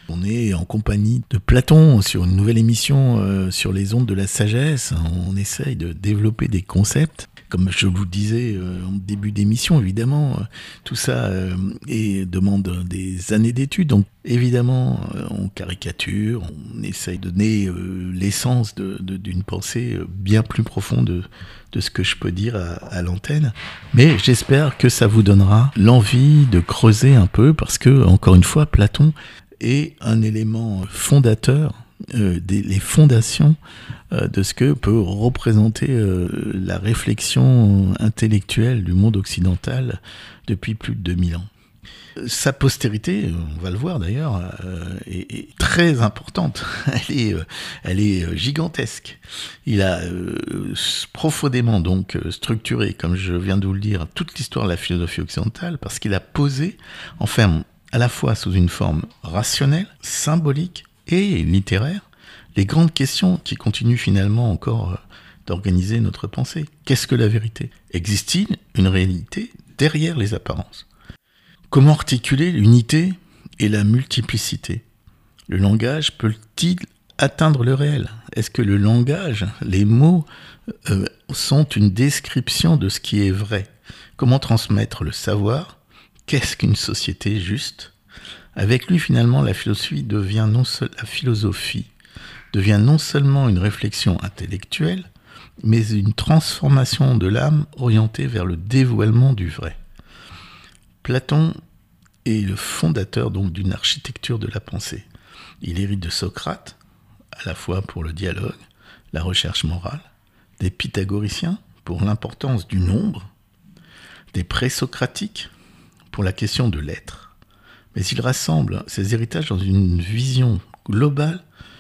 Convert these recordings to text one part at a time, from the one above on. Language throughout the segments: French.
On est en compagnie de Platon sur une nouvelle émission sur les ondes de la sagesse. On essaye de développer des concepts. Comme je vous disais en début d'émission, évidemment, tout ça demande des années d'études. Donc évidemment, on caricature, on essaye de donner l'essence d'une pensée bien plus profonde de ce que je peux dire à l'antenne. Mais j'espère que ça vous donnera l'envie de creuser un peu, parce que, encore une fois, Platon est un élément fondateur, les fondations de ce que peut représenter la réflexion intellectuelle du monde occidental depuis plus de 2000 ans. Sa postérité, on va le voir d'ailleurs, est très importante. Elle est gigantesque. Il a profondément donc structuré, comme je viens de vous le dire, toute l'histoire de la philosophie occidentale, parce qu'il a posé, enfin, à la fois sous une forme rationnelle, symbolique et littéraire, les grandes questions qui continuent finalement encore d'organiser notre pensée. Qu'est-ce que la vérité ? Existe-t-il une réalité derrière les apparences ? Comment articuler l'unité et la multiplicité ? Le langage peut-il atteindre le réel ? Est-ce que le langage, les mots, sont une description de ce qui est vrai ? Comment transmettre le savoir ? Qu'est-ce qu'une société juste ? Avec lui, finalement, la philosophie devient non seulement une réflexion intellectuelle, mais une transformation de l'âme orientée vers le dévoilement du vrai. Platon est le fondateur donc d'une architecture de la pensée. Il hérite de Socrate, à la fois pour le dialogue, la recherche morale, des pythagoriciens pour l'importance du nombre, des présocratiques pour la question de l'être. Mais il rassemble ses héritages dans une vision globale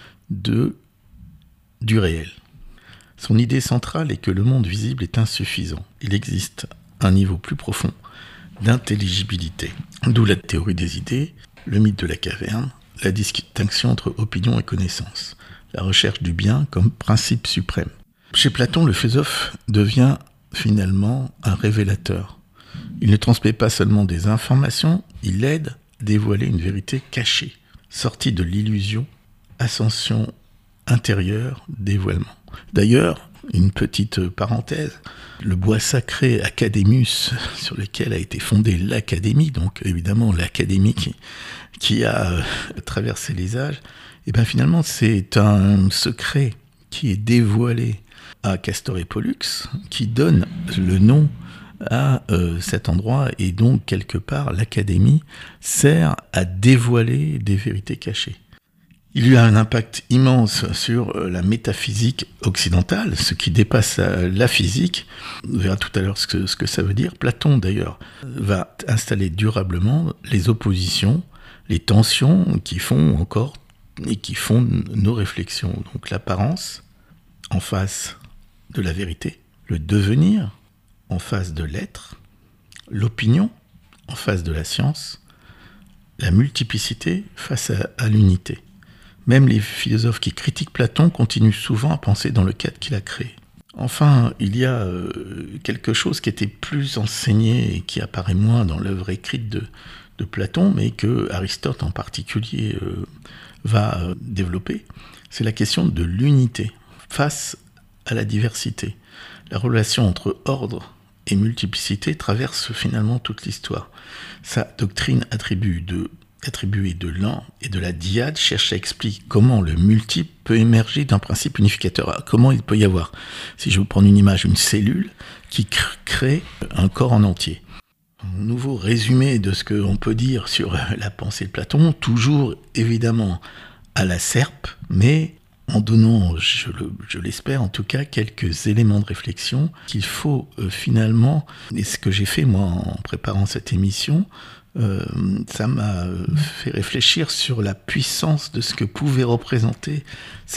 du réel. Son idée centrale est que le monde visible est insuffisant. Il existe un niveau plus profond d'intelligibilité. D'où la théorie des idées, le mythe de la caverne, la distinction entre opinion et connaissance, la recherche du bien comme principe suprême. Chez Platon, le philosophe devient finalement un révélateur. Il ne transmet pas seulement des informations, il aide à dévoiler une vérité cachée, sortie de l'illusion, ascension intérieure, dévoilement. D'ailleurs, une petite parenthèse, le bois sacré Académus, sur lequel a été fondée l'Académie, donc évidemment l'Académie qui a traversé les âges, et bien finalement c'est un secret qui est dévoilé à Castor et Pollux, qui donne le nom à cet endroit, et donc quelque part l'Académie sert à dévoiler des vérités cachées. Il y a un impact immense sur la métaphysique occidentale, ce qui dépasse la physique. On verra tout à l'heure ce que ça veut dire. Platon, d'ailleurs, va installer durablement les oppositions, les tensions qui font encore et qui font nos réflexions. Donc l'apparence en face de la vérité, le devenir en face de l'être, l'opinion en face de la science, la multiplicité face à l'unité. Même les philosophes qui critiquent Platon continuent souvent à penser dans le cadre qu'il a créé. Enfin, il y a quelque chose qui était plus enseigné et qui apparaît moins dans l'œuvre écrite de Platon, mais que Aristote en particulier va développer, c'est la question de l'unité face à la diversité. La relation entre ordre et multiplicité traverse finalement toute l'histoire. Sa doctrine attribuée de l'un et de la dyade cherche à expliquer comment le multiple peut émerger d'un principe unificateur. Alors, comment il peut y avoir, si je veux prendre une image, une cellule qui crée un corps en entier. Un nouveau résumé de ce qu'on peut dire sur la pensée de Platon, toujours évidemment à la serpe, mais en donnant, je l'espère en tout cas, quelques éléments de réflexion qu'il faut finalement, et ce que j'ai fait moi en préparant cette émission, ça m'a fait réfléchir sur la puissance de ce que pouvait représenter